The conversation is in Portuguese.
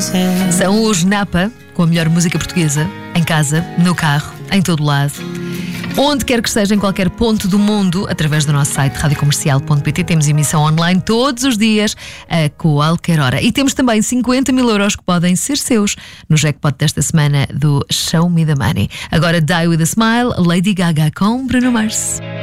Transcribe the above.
São os Napa, com a melhor música portuguesa, em casa, no carro, em todo lado. Onde quer que esteja, em qualquer ponto do mundo, através do nosso site radiocomercial.pt, temos emissão online todos os dias, a qualquer hora. E temos também 50 mil euros que podem ser seus no jackpot desta semana do Show Me the Money. Agora, Die With a Smile, Lady Gaga com Bruno Mars.